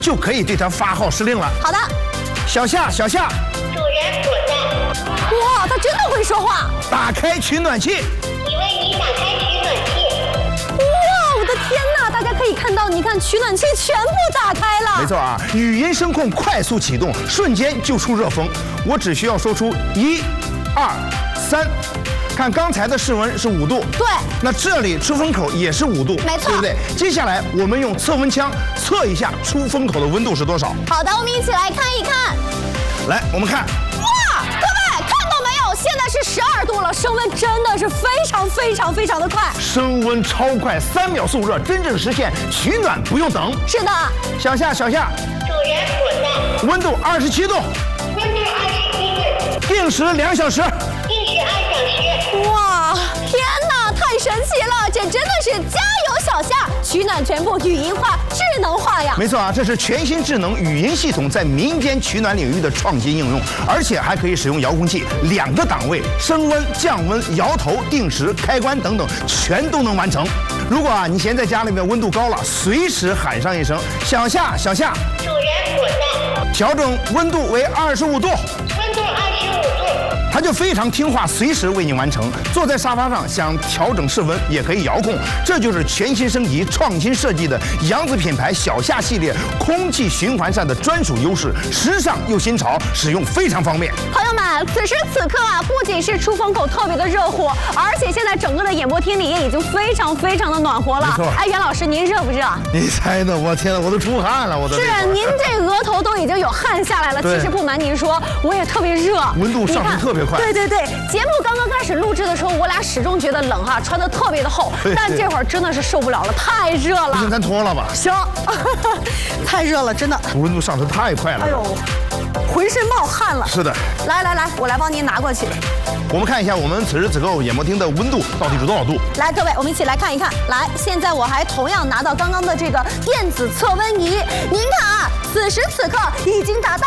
就可以对它发号施令了。 好的， 小夏， 主人我在。 哇，它真的会说话。 打开取暖器。 已为你打开取暖器。 哇，我的天哪！大家可以看到，你看取暖器全部打开了。 没错啊，语音声控快速启动，瞬间就出热风。我只需要说出1、2、3。看刚才的室温是5度， 对， 那这里出风口也是5度， 没错， 对不对？接下来我们用测温枪测一下出风口的温度是多少。 好的，我们一起来看一看。 来，我们看， 哇，各位看到没有？现在是12度了，升温真的是非常的快， 升温超快，3秒速热，真正实现取暖不用等。 是的， 小夏， 主人我在。 温度27度， 温度27度， 定时2小时。 定时2小时。 哇，天哪，太神奇了！这真的是加油小夏，取暖全部语音化、智能化呀！ 没错啊，这是全新智能语音系统在民间取暖领域的创新应用，而且还可以使用遥控器2个档位，升温、降温、摇头、定时、开关等等，全都能完成。如果啊你嫌在家里面温度高了，随时喊上一声“小夏，小夏”， 主人我在。 调整温度为25度。 温度25度。 它就非常听话，随时为你完成。坐在沙发上想调整室温也可以遥控，这就是全新升级、创新设计的扬子品牌小夏系列空气循环扇的专属优势，时尚又新潮，使用非常方便。 朋友们，此时此刻啊，不仅是出风口特别的热乎，而且现在整个的演播厅里也已经非常的暖和了。 没错。 哎，袁老师，您热不热？ 你猜的，我天哪，我都出汗了，我都。 是，您这额头都已经有汗下来了。其实不瞒您说，我也特别热， 温度上升特别快。 对。节目刚刚开始录制的时候，我俩始终觉得冷哈，穿得特别的厚，但这会儿真的是受不了了，太热了。 不行，咱脱了吧。 行，太热了，真的。 温度上升太快了。 哎呦，浑身冒汗了。 是的。 来，我来帮您拿过去。 我们看一下我们此时此刻演播厅的温度到底是多少度？ 来，各位，我们一起来看一看。来，现在我还同样拿到刚刚的这个电子测温仪，您看啊，此时此刻已经达到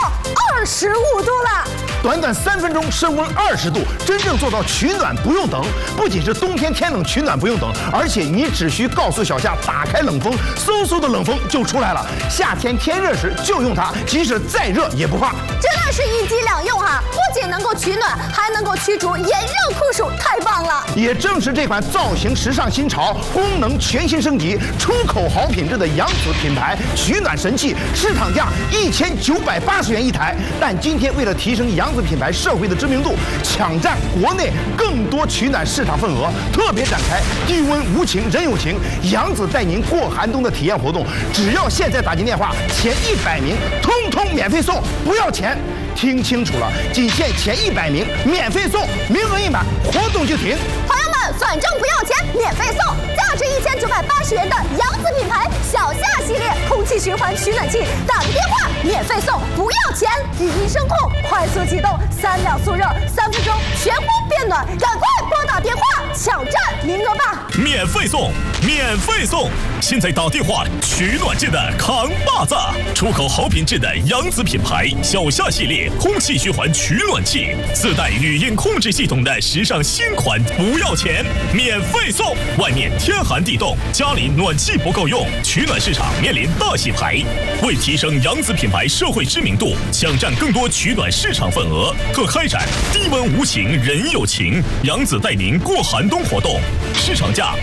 25度了。 短短3分钟升温20度，真正做到取暖不用等。不仅是冬天天冷取暖不用等，而且你只需告诉小夏打开冷风，嗖嗖的冷风就出来了。夏天天热时就用它，即使再热也不怕。 真的是一机两用哈，不仅能够取暖，还能够驱逐炎热酷暑，太棒了！ 也正是这款造型时尚新潮、功能全新升级、出口好品质的扬子品牌取暖神器，市场价1980元一台。但今天为了提升扬子品牌社会的知名度，抢占国内更多取暖市场份额，特别展开低温无情人有情，扬子带您过寒冬的体验活动。只要现在打进电话，前100名通通免费送，不要钱。听清楚了，仅限前100名免费送，名额一满，活动就停。 朋友们，反正不要钱，免费送，价值1980元的扬子品牌小夏系列空气循环取暖器，打个电话免费送，不要钱，语音声控，快速启动，3秒速热，3分钟全屋变暖，赶快拨打电话抢占名额吧！ 免费送，免费送！现在打电话取暖界的扛把子，出口好品质的扬子品牌小夏系列空气循环取暖器，自带语音控制系统的时尚新款，不要钱，免费送！外面天寒地冻，家里暖气不够用，取暖市场面临大洗牌。为提升扬子品牌社会知名度，抢占更多取暖市场份额，特开展低温无情人有情，扬子带您过寒冬活动，市场价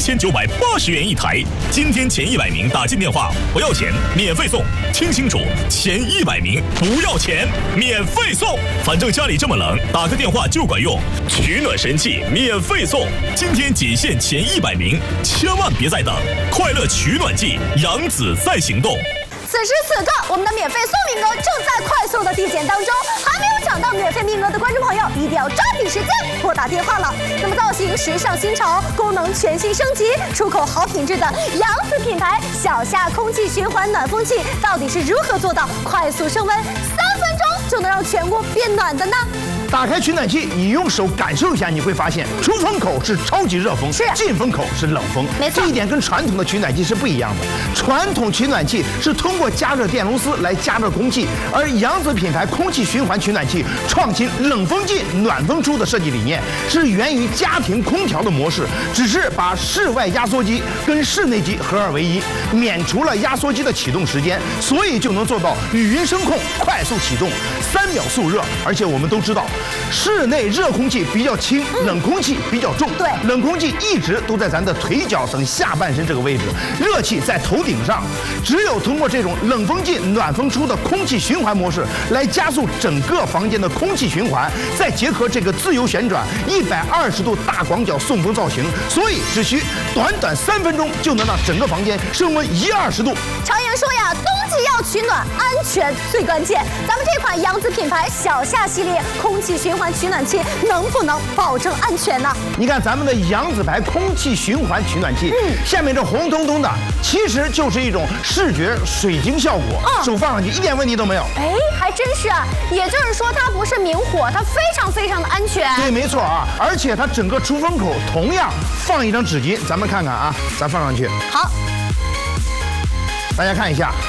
1980元一台。今天前100名打进电话不要钱，免费送。听清楚，前100名不要钱，免费送。反正家里这么冷，打个电话就管用。取暖神器免费送，今天仅限前100名，千万别再等！快乐取暖季，扬子在行动。 此时此刻，我们的免费送名额正在快速的递减当中，还没有抢到免费名额的观众朋友，一定要抓紧时间拨打电话了。那么造型时尚新潮，功能全新升级，出口好品质的扬子品牌小夏空气循环暖风器，到底是如何做到快速升温，3分钟就能让全屋变暖的呢？ 打开取暖器，你用手感受一下，你会发现出风口是超级热风，进风口是冷风。 没错， 这一点跟传统的取暖器是不一样的。传统取暖器是通过加热电螺丝来加热空气，而扬子品牌空气循环取暖器创新冷风进、暖风出的设计理念，是源于家庭空调的模式，只是把室外压缩机跟室内机合二为一，免除了压缩机的启动时间，所以就能做到语音声控、快速启动、3秒速热。而且我们都知道，室内热空气比较轻，冷空气比较重。 对， 冷空气一直都在咱的腿脚等下半身这个位置，热气在头顶上。只有通过这种冷风进、暖风出的空气循环模式，来加速整个房间的空气循环，再结合这个自由旋转120度大广角送风造型，所以只需短3分钟就能让整个房间升温120度。 常言说呀，冬季要取暖，安全最关键。咱们这款扬子品牌小夏系列空气循环取暖器能不能保证安全呢？ 你看咱们的扬子牌空气循环取暖器，下面这红彤彤的，其实就是一种视觉水晶效果，手放上去一点问题都没有。 哎，还真是啊，也就是说它不是明火，它非常的安全。 对，没错啊，而且它整个出风口同样放一张纸巾，咱们看看啊，咱放上去。 好， 大家看一下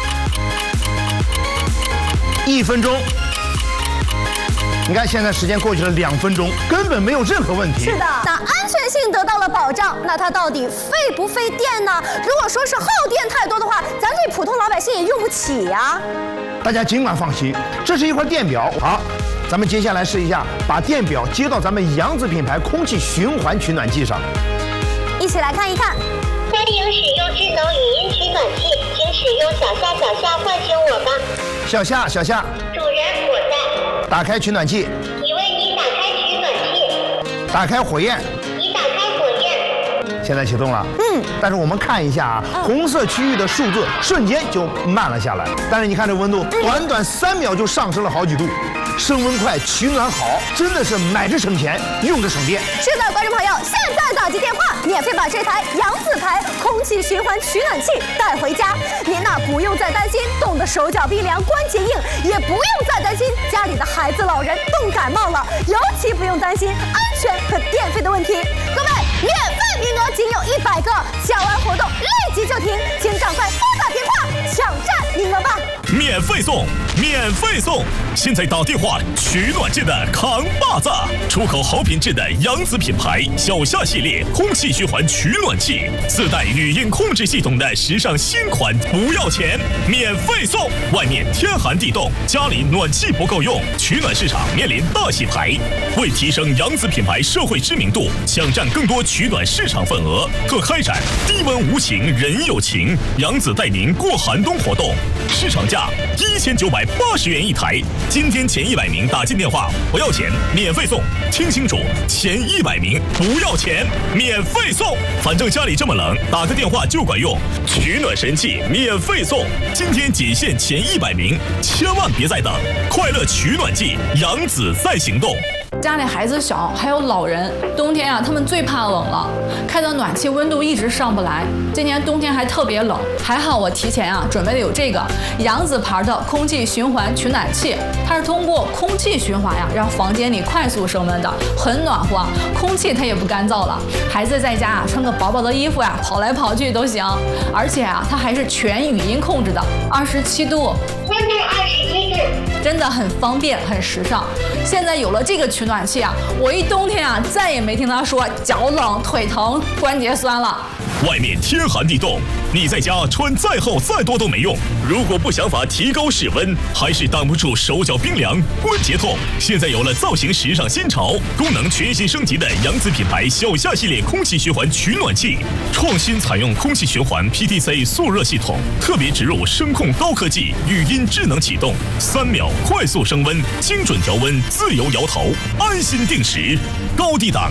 ，1分钟。你看，现在时间过去了2分钟，根本没有任何问题。 是的，那安全性得到了保障，那它到底费不费电呢？如果说是耗电太多的话，咱这普通老百姓也用不起呀。 大家尽管放心，这是一块电表。好，咱们接下来试一下，把电表接到咱们扬子品牌空气循环取暖器上， 一起来看一看。 欢迎使用智能语音取暖器，请使用小夏唤醒我吧。 小夏， 主人我在。 打开取暖器。 已为你打开取暖器。 打开火焰。 已打开火焰。 现在启动了。但是我们看一下啊，红色区域的数字瞬间就慢了下来。但是你看这温度，短3秒就上升了好几度。升温快，取暖好，真的是买着省钱，用着省电。 是的，观众朋友，现在打击电话，免费把这台扬子牌空气循环取暖器带回家。您呢不用再担心冻得手脚冰凉、关节硬，也不用再担心家里的孩子老人冻感冒了，尤其不用担心安全和电费的问题。各位，免费名额仅有100个，抢完活动立即就停，请赶快拨打电话抢占名额吧。 免费送，免费送！现在打电话取暖界的扛把子，出口好品质的扬子品牌小夏系列空气循环取暖器，自带语音控制系统的时尚新款，不要钱，免费送！外面天寒地冻，家里暖气不够用，取暖市场面临大洗牌。为提升扬子品牌社会知名度，抢占更多取暖市场份额，特开展低温无情人有情，扬子带您过寒冬活动，市场价1980元一台。今天前100名打进电话不要钱，免费送。听清楚，前100名不要钱，免费送。反正家里这么冷，打个电话就管用。取暖神器免费送，今天仅限前100名，千万别再等！快乐取暖季，扬子在行动。 家里孩子小，还有老人，冬天啊，他们最怕冷了，开的暖气温度一直上不来。今年冬天还特别冷，还好我提前准备的有这个扬子牌的空气循环取暖器，它是通过空气循环让房间里快速升温的，很暖和，空气它也不干燥了。孩子在家穿个薄薄的衣服跑来跑去都行，而且它还是全语音控制的，27度， 温度27度， 真的很方便，很时尚。现在有了这个取暖器我一冬天再也没听他说脚冷、腿疼、关节酸了。 外面天寒地冻，你在家穿再厚再多都没用。如果不想法提高室温，还是挡不住手脚冰凉、关节痛。现在有了造型时尚新潮、功能全新升级的扬子品牌小夏系列空气循环取暖器，创新采用空气循环 PTC 速热系统，特别植入声控高科技语音智能启动，3秒快速升温，精准调温，自由摇头，安心定时，高低档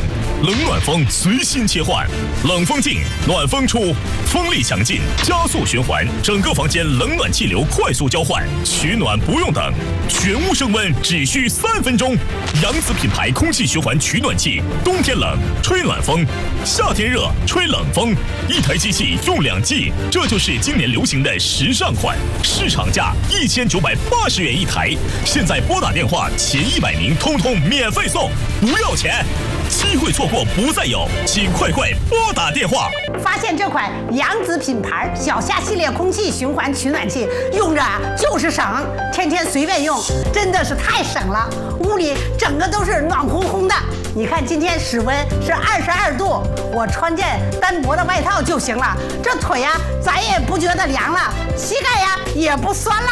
冷暖风随心切换，冷风进，暖风出，风力强劲，加速循环，整个房间冷暖气流快速交换，取暖不用等，全屋升温只需3分钟。扬子品牌空气循环取暖器，冬天冷吹暖风，夏天热吹冷风，一台机器用2季，这就是今年流行的时尚款，市场价1980元一台，现在拨打电话前100名通通免费送，不要钱，机会错过不再有，请快拨打电话。 发现这款扬子品牌小夏系列空气循环取暖器，用着就是省，天天随便用，真的是太省了，屋里整个都是暖烘烘的。你看今天室温是22度，我穿件单薄的外套就行了，这腿呀咱也不觉得凉了，膝盖呀也不酸了。